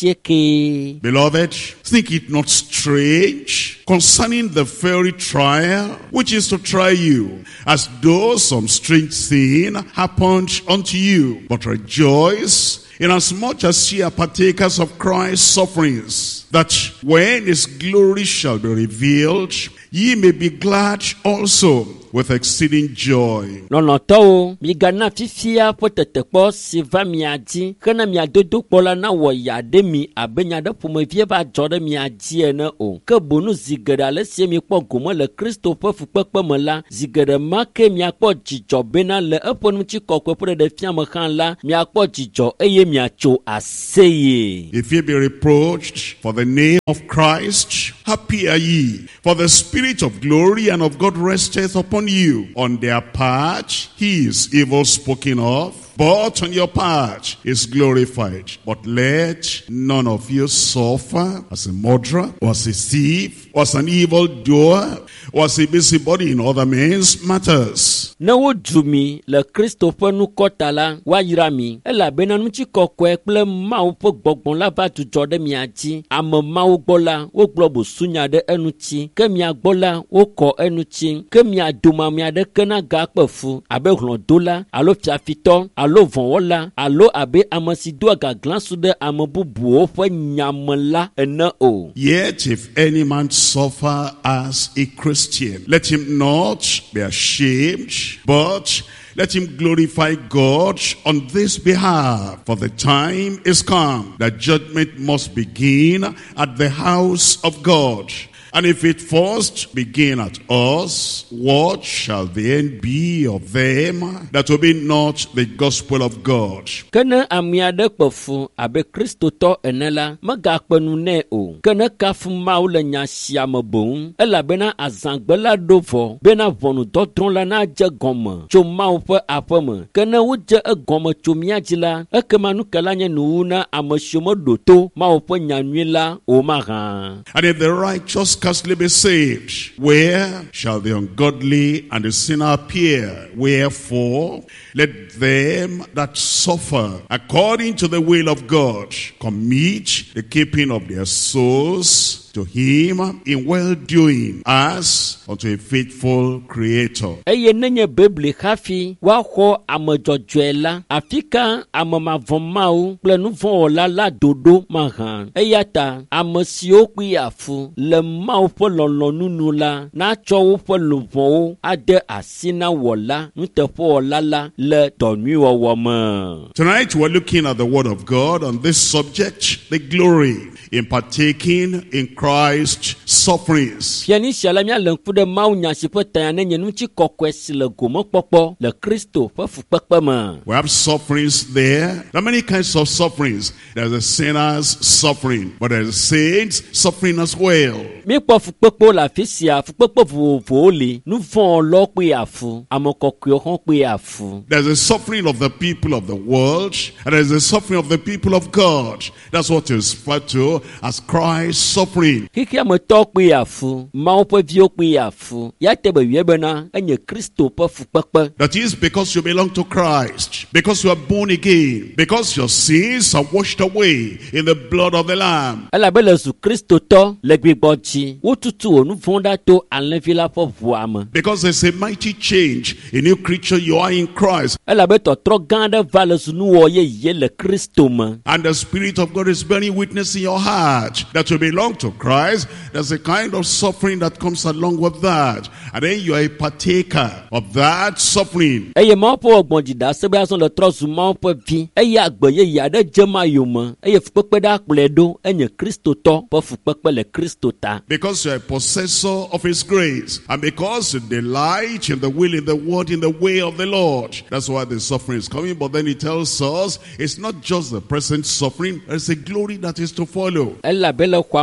asieke. Beloved, think it not strange concerning the fiery trial which is to try you, as though some strange thing happened unto you. But rejoice, inasmuch as ye are partakers of Christ's sufferings, that when his glory shall be revealed, ye may be glad also with exceeding joy. Nono to mi gana fifia potete po siva mi adi kana mi adodo pola na wo yade mi abenya de pume vie ba jode mi adi ene o ke bonu zigada le sie mi po gomo le Kristo po fukpekpe me la zigada ma ke mi akpo jijo bena le eponu chi kokwe po de fia me kan la mi akpo jijo eye mi acho aseye. If ye be reproached for the name of Christ, happy are ye, for the Spirit of glory and of God resteth upon you. On their part, he is evil spoken of, but on your part is glorified. But let none of you suffer as a murderer, or as a thief, or as an evildoer, or as a busybody in other men's matters. Na wo dumi le Christopher nu kotala wa yirami ela bena nu chi kokwe ple mawo po gbogbon la va tu jode mi aji am mawo gbola wo gbobo sunya de enuchi ke mi agbola wo ko enuchi ke mi aduma mi ade kana ga pefu abe hlon dola alo fiafito alo vonwola alo abe amasido ga glansu de amabubu o fo nyamla ena o. Yet if any man suffer as a Christian, let him not be ashamed, but let him glorify God on this behalf. For the time is come that judgment must begin at the house of God. And if it first begin at us, what shall the end be of them that obey not the gospel of God? Kana amiade kpofu abe Kristo to enela maga kpenu ne o. Kana kafu maule nya siame bon. Ela bena azangbela dovo. Bena vonu dodron la na je gome. Cho maupe apeme. Kana wuje e gome cho miajila. Eke manu kalanye nuuna ameshomo doto. Maupe nyanwila o maran. And if the righteous scarcely be saved, where shall the ungodly and the sinner appear? Wherefore, let them that suffer according to the will of God commit the keeping of their souls to him in well-doing as unto a faithful creator. Eye nenye Bible hafi wa ho amejojwela afika amamavomau plenu vola la dodo mahan eyata amesio kwiafu le mau pololo nunula na chowo poluvon ade asina wola ntefo lala le donu woma. Tonight we're looking at the word of God on this subject, the glory in partaking in Christ's sufferings. Fiani shalamia lenkude maunya sipotane nyenuchi kokwesi le gomo popo le Kristo fa fukpekpema. We have sufferings there. There are many kinds of sufferings. There's a sinner's suffering, but there's a saint's suffering as well. Mi po fukpekpo la fisia fukpekpo vovoli nu von lo pe afu amokokyo hon pe afu. There's a suffering of the people of the world, and there's a suffering of the people of God. That's what is referred to as Christ's suffering. Kiki amoto pe afu ma po vio pe afu ya tebe wiebena enye Kristo po fukpekpe. That is because you belong to Christ, because you are born again, because your sins are washed away in the blood of the Lamb. Ela bele su Kristo to le gbigboji wotutu onu fonda to anlevila po voame. Because there's a mighty change, a new creature you are in Christ. Ela beto tro gande vales nu oye ye le Kristo ma. And the Spirit of God is bearing witness in your heart that you belong to Christ. There's a kind of suffering that comes along with that. And then you are a partaker of that suffering. Eye ma po ogbonjida sebe ason le trosu ma po vi. Eye agboye ya de jema yoma. Eye fukpekpe da akpledo enye Kristo to po fukpekpe le Kristo ta. Because you are a possessor of His grace. And because you delight in the will, in the word, in the way of the Lord. That's why the suffering is coming. But then He tells us it's not just the present suffering. There's a glory that is to follow. Ela bele kwa monu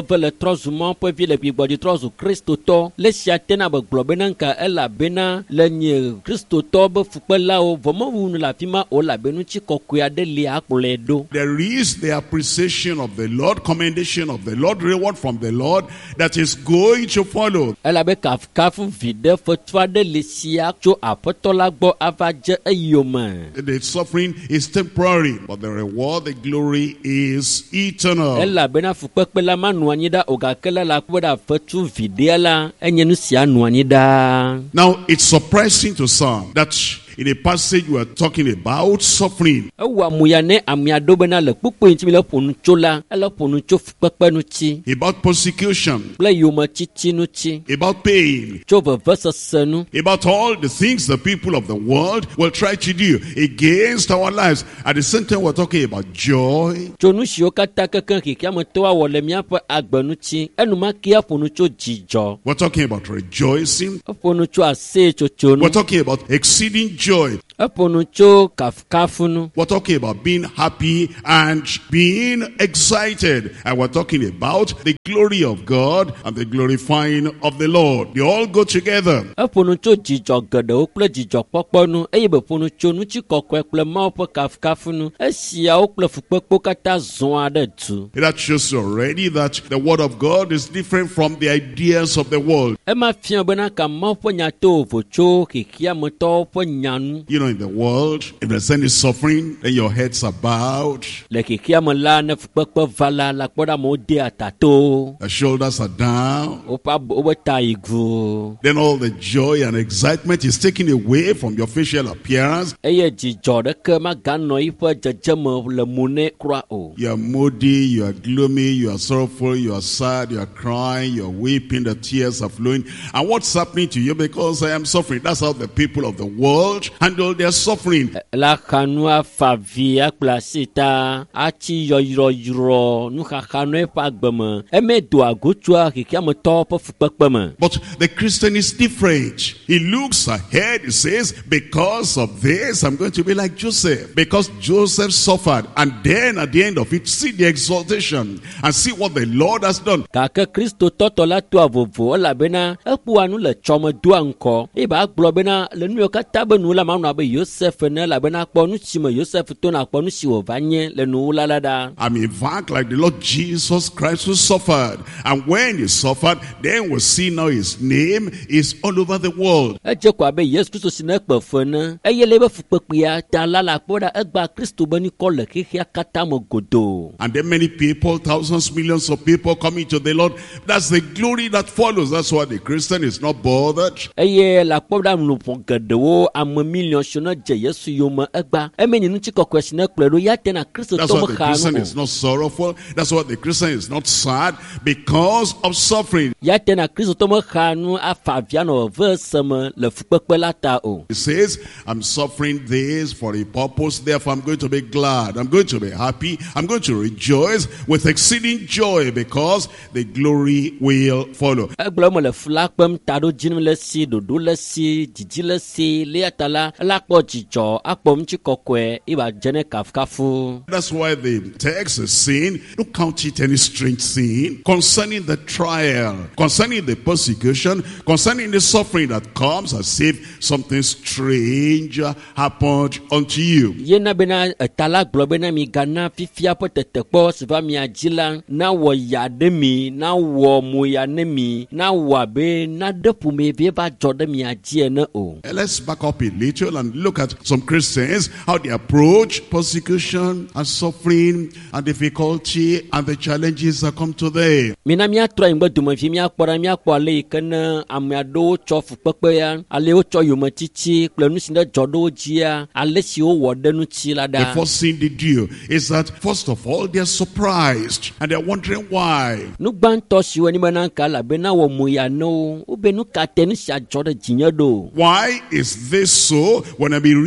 ve le trɔzumɔ ƒe vi le gbigbɔdzi trɔzu kristotɔ le sia tena be gblɔ bena nka elabena le nye kristotɔ be fukpelawo vɔmɔwunu le afi ma o labenu tsi kɔkɔe aɖe li akplɔe ɖo. There is the appreciation of the Lord, commendation of the Lord, reward from the Lord that is going to follow. Elabe kafukafu vi ɖe fetu aɖe le sia tso aƒetɔ la gbɔ ava dze eyome. The suffering is temporary, but the reward, the glory is eternal. Elabena fukpekpe la ma nɔ anyi ɖa o gake la kpe ɖe fetu vi ɖe la enye nu sia nɔ anyi ɖa. Now, it's surprising to some that in a passage we are talking about suffering. Ewa muya ne amia do bena le kpukpu ntsi le ƒonu tso la, ele ƒonu tso fukpekpe nu tsi. About persecution. Kple yome titi nu tsi. About pain. Tso vevesese nu. About all the things the people of the world will try to do against our lives. At the same time, we're talking about joy. Tso nu siwo katã kekeŋ xexea me to awɔ le míaƒe agbe nu tsi. Enumake ƒonu tso dzidzɔ. We're talking about rejoicing. Ƒonu tso aseyetsotso nu. We're talking about exceeding joy. Ƒonu tso kafukafu nu. We're talking about being happy and being excited. And we're talking about the glory of God and the glorifying of the Lord. They all go together. Ƒonu tso dzidzɔ geɖewo kple dzidzɔkpɔkpɔ nu eye be ƒonu tso nutsi kɔkɔe kple Mawu ƒe kafukafu nu. Esiawo kple fukpekpewo katã zɔa ɖe du. That shows already that the word of God is different from the ideas of the world. Ema fia bena ka Mawu ƒe nya to vovo tso xexea me tɔwo ƒe nya nu. You know, in the world, if there's any suffering, then your heads are bowed. Le xexea me la ne fukpekpe va la kpɔ ɖe amewo de atato. The shoulders are down. Woƒe ta yi gu. Then all the joy and excitement is taken away from your facial appearance. Eye dzidzɔ ɖeke maganɔ yiƒe dzedzeme le mo ne kura o. You are moody, you are gloomy, you are sorrowful, you are sad, you are crying, you are weeping, the tears are flowing. And what's happening to you? Because I am suffering. That's how the people of the world handle their suffering. La xanua favi akpla sita achi yɔyrɔyrɔ nuxaxanu eƒe agbeme eme do agotua xexea me tɔwo ƒe fukpekpe me. But the Christian is different. He looks ahead. He says, because of this, I'm going to be like Joseph. Because Joseph suffered. And then at the end of it, see the exaltation and see what the Lord has done. Gake Kristo tɔtɔ la to avovo elabena ekpɔa nu le tsɔme doa ŋkɔ. Eba gblɔ bena le nu yiwo katã be nu la manɔ abe Yosef ne elabena akpɔ nu si me Yosef to na akpɔ nu si wòva nye le nu la la ɖa. I mean, in fact, like the Lord Jesus Christ who suffered. And when he suffered, then we see now his name is all over the world. Edze ko abe Yesu Kristo si ne kpe fe ne. Eye le ebe fukpekpea ta la akpɔ ɖa egba Kristo be nikɔ le xexea katã me godo. And then many people, thousands, millions of people coming to the Lord. That's the glory that follows. That's why the Christian is not bothered. Eye la kpɔ ɖa nuƒo geɖewo ame million si ne dze Yesu yome egba. Emenye nutsi kɔkɔe si ne kplɔe ɖo ya tena Kristo That's why tɔ the me xa Christian nu is o. not sorrowful. That's why the Christian is not sad because of suffering. Ya tena Kristo tɔ me xa nu afa avia nɔ ve seme le fukpekpe la ta o. He says, I'm suffering this for a purpose. Therefore, I'm going to be glad. I'm going to be happy. I'm going to rejoice with exceeding joy because the glory will follow. Egblɔ me le fula kpem ta ɖo dzinim le si ɖoɖo le si dzidzi le si le ya ta la ela kpɔ dzidzɔ akpɔ ŋutsi kɔkɔe iba dze ne kafukafu. That's why the text is saying, don't count it any strange thing concerning the trial, concerning the persecution, concerning the suffering that comes as if something strange happened unto you. Yena bena eta la gblɔ bena mi gana fifia ƒe tetekpɔ si va mia dzi la na wɔ ya ɖe mi na wɔ moya ne mi na wɔ abe na ɖe ƒomevie va dzɔ ɖe mia dzi ene o. Let's back up a little and look at some Christians, how they approach persecution and suffering and difficulty and the challenges that come to them. Mina miatrɔ anyigbe domevi miakpɔ ɖa miakpɔ ale yi ke ne ame aɖewo tsɔ fukpekpe ya ale wotsɔ yometiti kple nu si ne dzɔ ɖe wo dzia ale si wowɔ ɖe nutsi la The ɖa. first thing they do is that, first of all, they're surprised and they're wondering why. Nugbãtɔ siwo ni bena nka elabena wɔ moya ne wo wobe nu ka te nu sia dzɔ ɖe dzinye ɖo. Why is this so when I'm a real child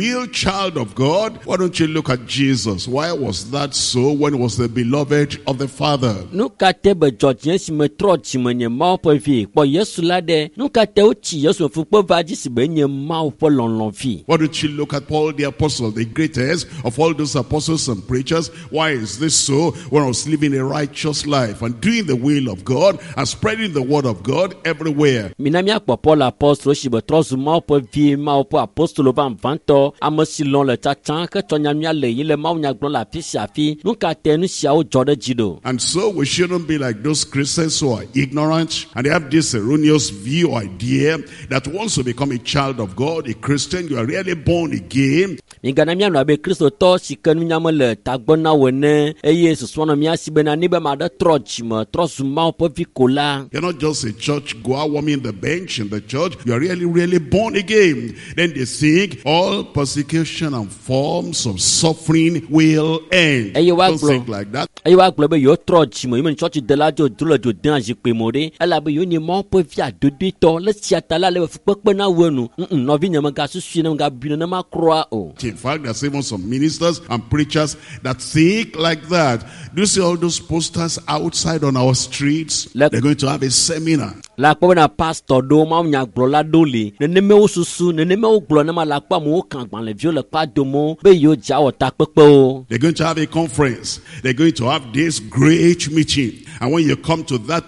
child of God, why don't you look at Jesus? Why was that so when he was the beloved of the Father? Nuka te be George si me tro chi me nye mau pe vi. Po Yesu la de. Nuka te o chi Yesu fu pe va ji si be nye mau pe lon fi. Why don't you look at Paul the apostle, the greatest of all those apostles and preachers? Why is this so? When I was living a righteous life and doing the will of God and spreading the word of God everywhere. Minamia po Paul apostle si be tro zu mau pe vi mau pe apostolo van vanto amasi lon le tachan ke tonya mia le yin le mau nya gbon la pi sia fi. Nuka te nu sia o jode jido. And so we shouldn't be like those Christians who are ignorant and they have this erroneous view idea that once you become a child of God, a Christian, you are really born again. Mingana mia no be Kristo to si kanu nya me le tagbona wene eye suswono mia si be na ni be ma de trochi mo trosu ma po vi kola. You're not just a church goer warming the bench in the church. You are really born again. Then they sing, all persecution and forms of suffering will end. Don't think like that. Ayo wa glo be yo trochi mo imen church de la jo dulo jo dan ji pe mo de ala be yo ni mo po vi adode to le siata la le fu pepe na wonu no vi nyama ga susu na ga bi na ma croa o. In fact, there's even some ministers and preachers that think like that. Do you see all those posters outside on our streets? They're going to have a seminar. La po na pastor do ma nya glo la dole ne me o susu ne me o glo na ma la pa mo kan gban le vi le pa do mo be yo ja o ta pepe o. They're going to have a conference. They're going to have this great meeting. And when you come to that